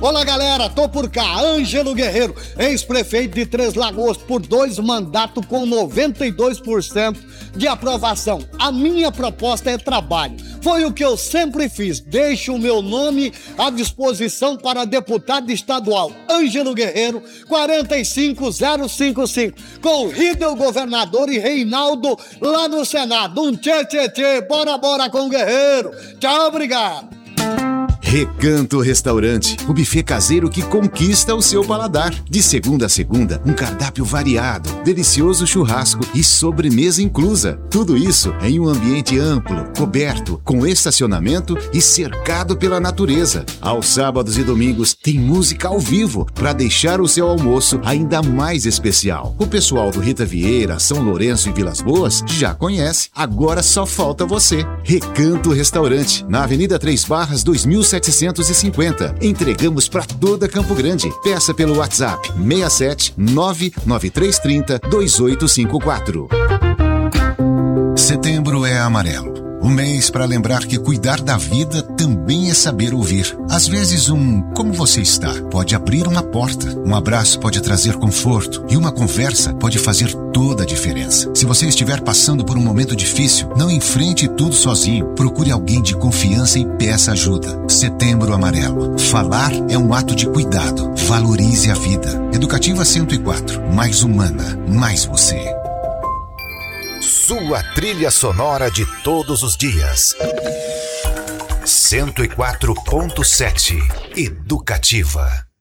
Olá, galera, tô por cá, Ângelo Guerreiro, ex-prefeito de Três Lagoas por 2 mandatos com 92% de aprovação. A minha proposta é trabalho. Foi o que eu sempre fiz. Deixo o meu nome à disposição para deputado estadual Ângelo Guerreiro, 45055, com Ridel governador e Reinaldo lá no Senado. Um tchê, tchê, tchê, bora com o Guerreiro. Tchau, obrigado. Recanto Restaurante, o buffet caseiro que conquista o seu paladar. De segunda a segunda, um cardápio variado, delicioso churrasco e sobremesa inclusa. Tudo isso em um ambiente amplo, coberto, com estacionamento e cercado pela natureza. Aos sábados e domingos tem música ao vivo para deixar o seu almoço ainda mais especial. O pessoal do Rita Vieira, São Lourenço e Vilas Boas já conhece, agora só falta você. Recanto Restaurante, na Avenida Três Barras, 2750. Entregamos para toda Campo Grande. Peça pelo WhatsApp 67 99330 2854. Setembro é amarelo. Um mês para lembrar que cuidar da vida também é saber ouvir. Às vezes como você está pode abrir uma porta. Um abraço pode trazer conforto e uma conversa pode fazer toda a diferença. Se você estiver passando por um momento difícil, não enfrente tudo sozinho. Procure alguém de confiança e peça ajuda. Setembro Amarelo. Falar é um ato de cuidado. Valorize a vida. Educativa 104. Mais humana, mais você. Sua trilha sonora de todos os dias. 104.7 Educativa.